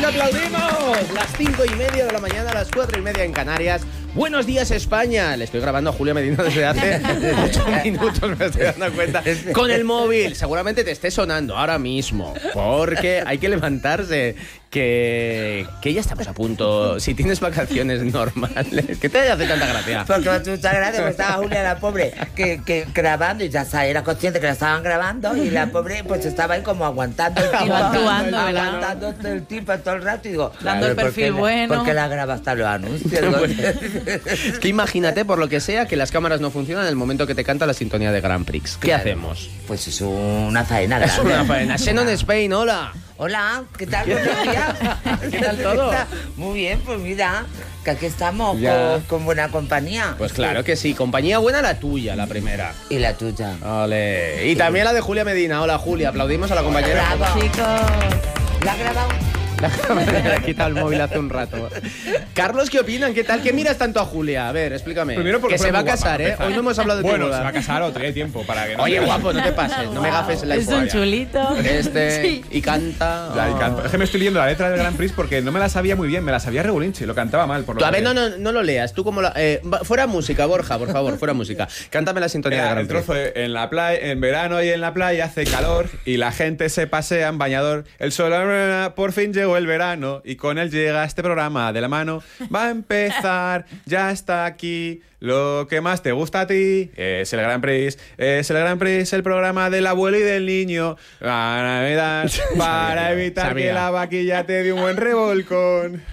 que aplaudimos. Las 5:30 de la mañana, las 4:30 en Canarias. Buenos días, España. Le estoy grabando a Julia Medina desde hace 8 minutos, me estoy dando cuenta. Con el móvil. Seguramente te esté sonando ahora mismo. Porque hay que levantarse. Que ya estamos a punto. Si tienes vacaciones normales. ¿Qué te hace tanta gracia? Porque me hace mucha gracia, porque estaba Julia, la pobre, que grabando, y ya era consciente que la estaban grabando, y la pobre pues estaba ahí como aguantando el tipo. Aguantando el tipo todo el rato, y digo, dando el perfil bueno. Porque la graba hasta los anuncios. Es que imagínate, por lo que sea, que las cámaras no funcionan en el momento que te canta la sintonía de Grand Prix. ¿Qué hacemos? Pues es una faena grande. Es una faena. Shannon Spain, hola. Hola, ¿qué tal? Buenos días. ¿Qué tal todo? Muy bien, pues mira, que aquí estamos con buena compañía. Pues claro que sí, compañía buena la tuya, la primera. Y la tuya. Ole. Y también la de Julia Medina. Hola, Julia, aplaudimos a la compañera. Bravo. Chicos. ¿La ha grabado? Le ha quitado el móvil hace un rato. Carlos, ¿qué opinan? ¿Qué tal? ¿Qué miras tanto a Julia? A ver, explícame. Primero porque que se va a guapa, casar, ¿eh? Hoy no hemos hablado de tu Bueno, boda. se va a casar o tiene tiempo para que no. Oye, guapo, no te pases, no me gafes la Es un chulito. Sí. Y canta. Ya, y canta. Es que me estoy leyendo la letra del Grand Prix porque no me la sabía muy bien, me la sabía regulinchi, lo cantaba mal. Por lo Tú, a ver, que... no lo leas. Tú como la... fuera música, Borja, por favor, fuera música. Cántame la sintonía de Grand el Prix. trozo en la playa, en verano y en la playa hace calor y la gente se pasea en bañador. El sol, por fin llegó el verano y con él llega este programa de la mano. Va a empezar, ya está aquí. Lo que más te gusta a ti es el Grand Prix. Es el Grand Prix, el programa del abuelo y del niño. La Navidad, para evitar que la vaquilla te dé un buen revolcón.